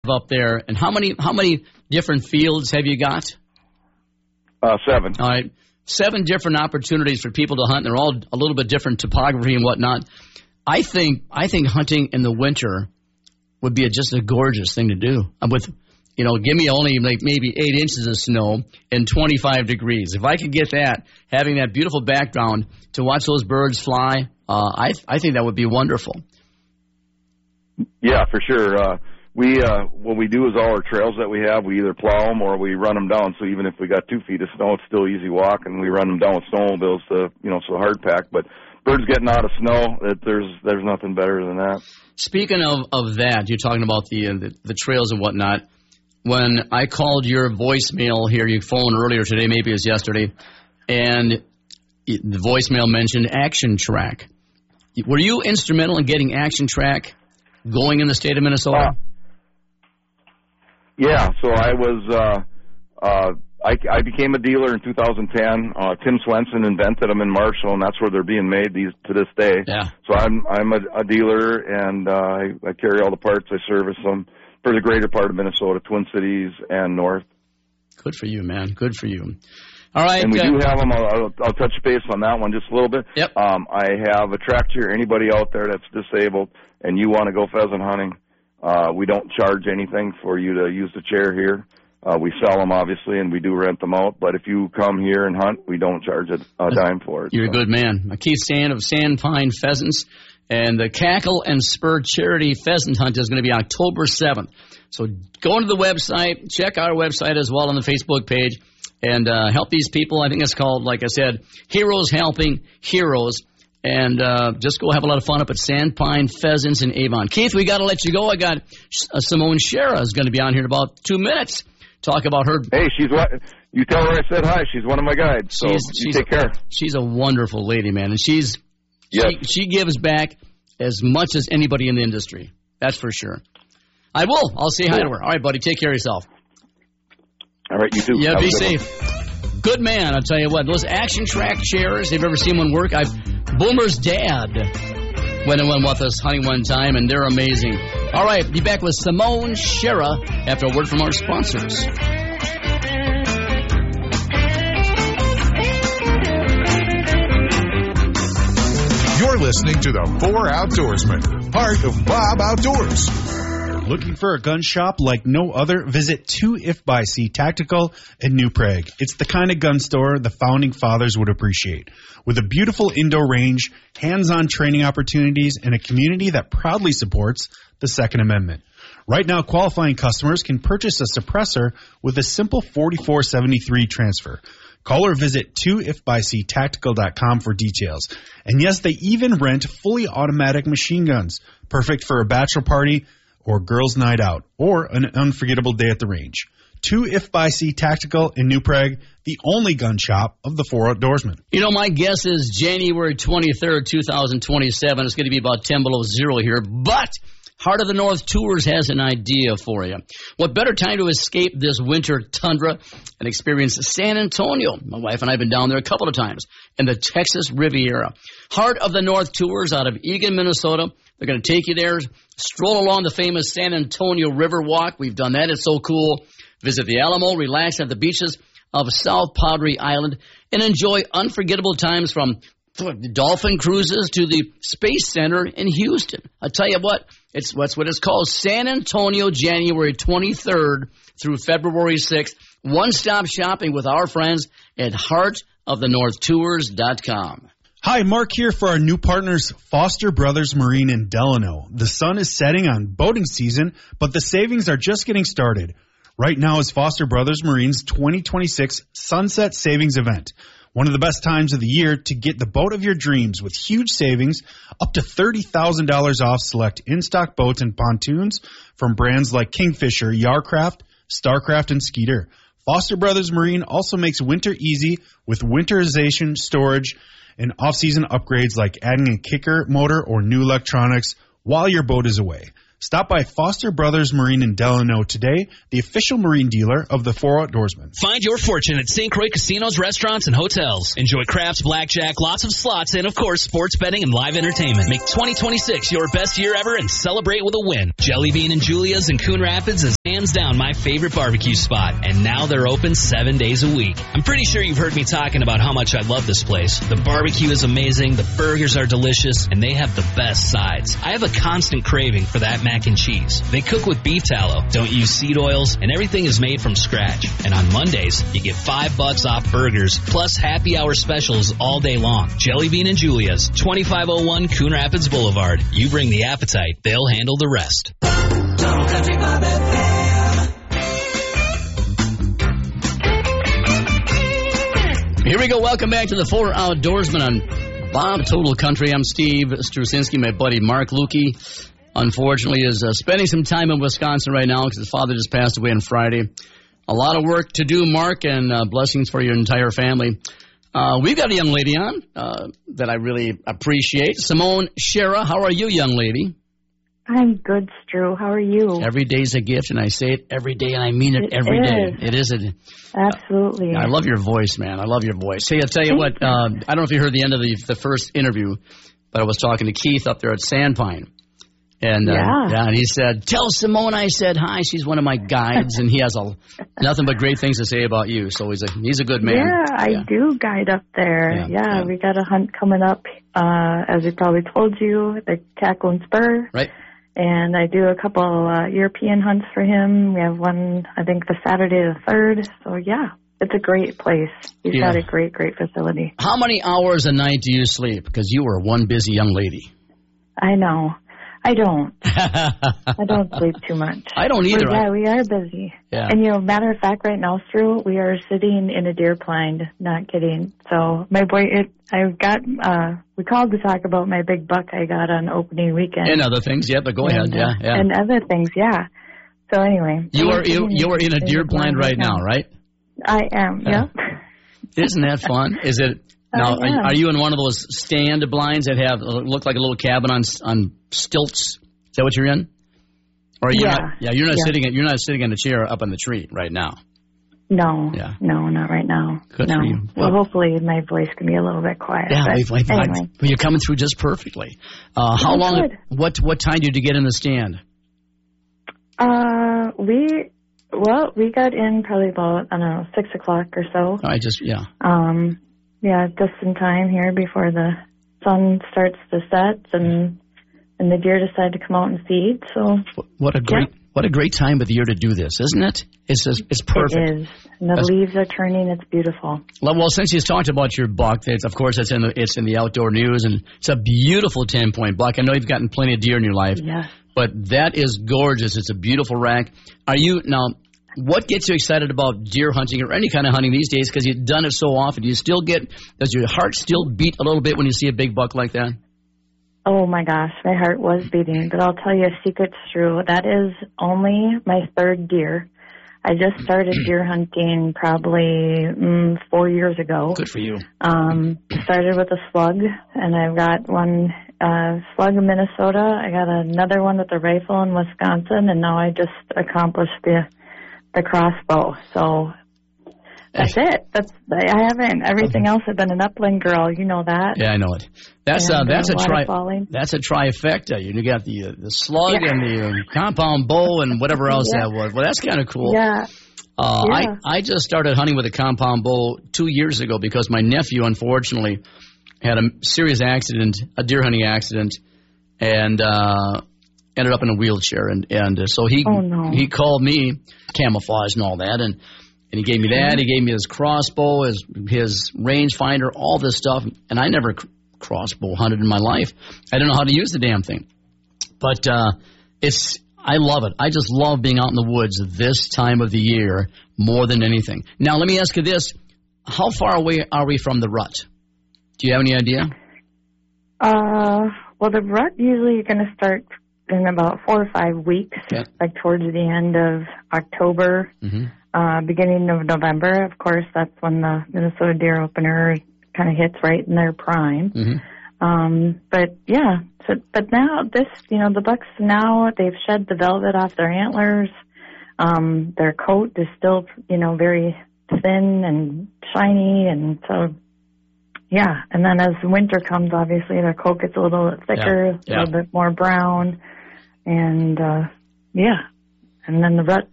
up there. And how many different fields have you got? 7. All right. 7 different opportunities for people to hunt. They're all a little bit different topography and whatnot. I think hunting in the winter would be just a gorgeous thing to do. With, give me only like maybe 8 inches of snow and 25 degrees. If I could get that, having that beautiful background to watch those birds fly, I think that would be wonderful. Yeah, for sure. What we do is all our trails that we have, we either plow them or we run them down. So even if we got 2 feet of snow, it's still easy walk, and we run them down with snowmobiles to, so hard pack. But birds getting out of snow, there's nothing better than that. Speaking of that, you're talking about the trails and whatnot. When I called your voicemail here, you phoned earlier today, maybe it was yesterday, and the voicemail mentioned Action Track. Were you instrumental in getting Action Track going in the state of Minnesota? Yeah, so I was, I became a dealer in 2010. Tim Swenson invented them in Marshall, and that's where they're being made to this day. Yeah. So I'm a dealer, and I carry all the parts. I service them for the greater part of Minnesota, Twin Cities and north. Good for you, man. Good for you. All right. And we do have them. I'll touch base on that one just a little bit. Yep. I have a track chair. Anybody out there that's disabled and you want to go pheasant hunting, we don't charge anything for you to use the chair here. We sell them, obviously, and we do rent them out. But if you come here and hunt, we don't charge a dime for it. You're a good man. Keith Sand of Sandpine Pheasants. And the Cackle and Spur Charity Pheasant Hunt is going to be October 7th. So go into the website, check our website as well on the Facebook page, and help these people. I think it's called, like I said, Heroes Helping Heroes. And just go have a lot of fun up at Sandpine Pheasants in Avon. Keith, we got to let you go. I got Simone Shera is going to be on here in about 2 minutes. Talk about her. Hey, you tell her I said hi. She's one of my guides. So you take care. She's a wonderful lady, man, and she gives back as much as anybody in the industry. That's for sure. I'll say hi to her. All right, buddy. Take care of yourself. All right, you too. Yeah, be safe. Good man, I'll tell you what. Those Action Track chairs, if you've ever seen one work, Boomer's dad went with us hunting one time, and they're amazing. All right, be back with Simone Shera after a word from our sponsors. You're listening to the 4 Outdoorsmen, part of Bob Outdoors. Looking for a gun shop like no other? Visit 2 If by C Tactical in New Prague. It's the kind of gun store the founding fathers would appreciate. With a beautiful indoor range, hands-on training opportunities, and a community that proudly supports the Second Amendment. Right now, qualifying customers can purchase a suppressor with a simple 4473 transfer. Call or visit 2ifbyctactical.com for details. And yes, they even rent fully automatic machine guns, perfect for a bachelor party or girls' night out, or an unforgettable day at the range. 2 If by C Tactical in New Prague, the only gun shop of the 4 Outdoorsmen. My guess is January 23rd, 2027. It's going to be about 10 below zero here, but Heart of the North Tours has an idea for you. What better time to escape this winter tundra and experience San Antonio? My wife and I have been down there a couple of times, in the Texas Riviera. Heart of the North Tours out of Eagan, Minnesota. They're going to take you there, stroll along the famous San Antonio River Walk. We've done that. It's so cool. Visit the Alamo, relax at the beaches of South Padre Island, and enjoy unforgettable times from dolphin cruises to the Space Center in Houston. I'll tell you what, that's what it's called. San Antonio, January 23rd through February 6th. One-stop shopping with our friends at heartofthenorthtours.com. Hi, Mark here for our new partners, Foster Brothers Marine in Delano. The sun is setting on boating season, but the savings are just getting started. Right now is Foster Brothers Marine's 2026 Sunset Savings Event. One of the best times of the year to get the boat of your dreams with huge savings, up to $30,000 off select in-stock boats and pontoons from brands like Kingfisher, Yarcraft, Starcraft, and Skeeter. Foster Brothers Marine also makes winter easy with winterization, storage, and off-season upgrades like adding a kicker motor or new electronics while your boat is away. Stop by Foster Brothers Marine in Delano today, the official marine dealer of the 4 Outdoorsmen. Find your fortune at St. Croix casinos, restaurants, and hotels. Enjoy craps, blackjack, lots of slots, and, of course, sports betting and live entertainment. Make 2026 your best year ever and celebrate with a win. Jelly Bean and Julia's in Coon Rapids is hands down my favorite barbecue spot, and now they're open 7 days a week. I'm pretty sure you've heard me talking about how much I love this place. The barbecue is amazing, the burgers are delicious, and they have the best sides. I have a constant craving for that mac and cheese. They cook with beef tallow, don't use seed oils, and everything is made from scratch. And on Mondays, you get $5 off burgers, plus happy hour specials all day long. Jelly Bean and Julia's, 2501 Coon Rapids Boulevard. You bring the appetite, they'll handle the rest. Here we go. Welcome back to the 4 Outdoorsmen on Bob Total Country. I'm Steve Strusinski. My buddy Mark Lukey, unfortunately, is spending some time in Wisconsin right now because his father just passed away on Friday. A lot of work to do, Mark, and blessings for your entire family. We've got a young lady on that I really appreciate. Simone Shera, how are you, young lady? I'm good, Stu. How are you? Every day's a gift, and I say it every day, and I mean it every day. It is. Absolutely. I love your voice, man. I love your voice. Hey, I'll tell you what, I don't know if you heard the end of the first interview, but I was talking to Keith up there at Sandpine. And and he said, tell Simone I said hi. She's one of my guides, and he has nothing but great things to say about you. So he's a good man. Yeah, I do guide up there. Yeah, we got a hunt coming up, as we probably told you, the Cackle Spur. Right. And I do a couple European hunts for him. We have one, I think, the Saturday the 3rd. So, yeah, it's a great place. He's got a great, great facility. How many hours a night do you sleep? Because you are one busy young lady. I know. I don't. I don't sleep too much. I don't either. Yeah, we are busy. Yeah. And, matter of fact, right now, Stu, we are sitting in a deer blind. Not kidding. So, my boy, we called to talk about my big buck I got on opening weekend. And other things, but go ahead. Yeah. And other things, yeah. So, anyway. You are in a deer blind right now, right? I am, yep. Isn't that fun? Is it? Now, are you in one of those stand blinds that look like a little cabin on stilts? Is that what you're in? Or you're not sitting in a chair up in the tree right now. No, no, not right now. Good for you. Well, hopefully my voice can be a little bit quiet. Yeah, anyway. You're coming through just perfectly. How long? Good. What time did you get in the stand? We got in probably about 6 o'clock or so. Just in time here before the sun starts to set and the deer decide to come out and feed. So what a great time of the year to do this, isn't it? It's perfect. It is. And the leaves are turning. It's beautiful. Well, since you talked about your buck, it's in the outdoor news, and it's a beautiful 10-point buck. I know you've gotten plenty of deer in your life. Yeah. But that is gorgeous. It's a beautiful rack. What gets you excited about deer hunting or any kind of hunting these days? Because you've done it so often. Does your heart still beat a little bit when you see a big buck like that? Oh, my gosh. My heart was beating. But I'll tell you a secret, Stu. That is only my 3rd deer. I just started deer hunting probably 4 years ago. Good for you. Started with a slug, and I've got one slug in Minnesota. I got another one with a rifle in Wisconsin, and now I just accomplished the crossbow. So that's it. I haven't. Everything else, I've been an upland girl. You know that. Yeah, I know it. That's a trifecta. You got the slug and the compound bow and whatever else that was. Well, that's kind of cool. Yeah. I just started hunting with a compound bow 2 years ago because my nephew, unfortunately, had a serious accident, a deer hunting accident, and ended up in a wheelchair. And so he called me, camouflage and all that, and he gave me that. He gave me his crossbow, his rangefinder, all this stuff. And I never crossbow hunted in my life. I don't know how to use the damn thing. But I love it. I just love being out in the woods this time of the year more than anything. Now, let me ask you this. How far away are we from the rut? Do you have any idea? Well, the rut usually you're going to start in about 4 or 5 weeks, like towards the end of October, beginning of November. Of course, that's when the Minnesota deer opener kind of hits right in their prime. But yeah, but now the bucks now, they've shed the velvet off their antlers. Their coat is still, very thin and shiny, and so, yeah. And then as winter comes, obviously their coat gets a little thicker, a little bit more brown, and, yeah. And then the rut